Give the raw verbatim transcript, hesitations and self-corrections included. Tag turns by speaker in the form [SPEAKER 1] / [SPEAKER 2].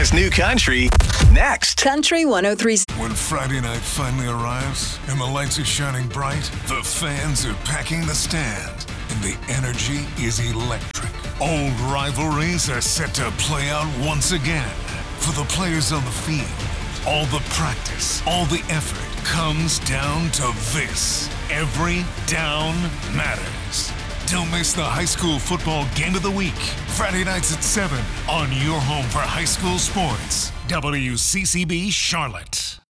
[SPEAKER 1] Arizona's new country. Next.
[SPEAKER 2] Country one oh three.
[SPEAKER 3] When Friday night finally arrives and the lights are shining bright, the fans are packing the stand, and the energy is electric. Old rivalries are set to play out once again. For the players on the field, all the practice, all the effort comes down to this. Every down matters. Don't miss the high school football game of the week. Friday nights at seven on your home for high school sports. W C C B Charlotte.